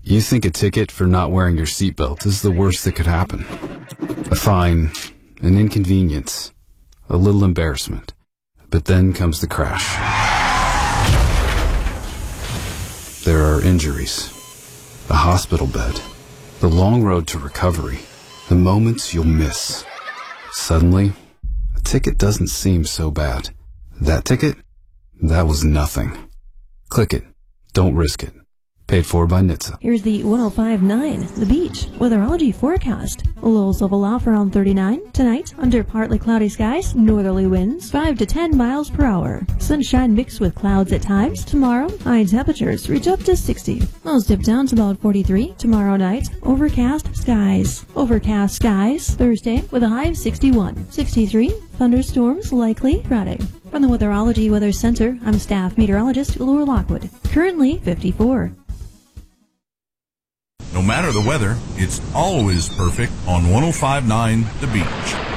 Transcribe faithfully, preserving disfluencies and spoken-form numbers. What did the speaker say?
You think a ticket for not wearing your seatbelt is the worst that could happen. A fine, an inconvenience, a little embarrassment. But then comes the crash. There are injuries, a hospital bed, the long road to recovery, the moments you'll miss. Suddenly, a ticket doesn't seem so bad. That ticket? That was nothing. Click it. Don't risk it. Paid for by N H T S A. Here's the one oh five point nine, The Beach, weatherology forecast. Lows level off around thirty-nine. Tonight, under partly cloudy skies, northerly winds, five to ten miles per hour. Sunshine mixed with clouds at times. Tomorrow, high temperatures reach up to sixty. Lows dip down to about forty-three. Tomorrow night, overcast skies. Overcast skies. Thursday, with a high of sixty-one. sixty-three, thunderstorms likely Friday. From the Weatherology Weather Center, I'm staff meteorologist Laura Lockwood. Currently fifty-four. No matter the weather, it's always perfect on one oh five point nine The Beach.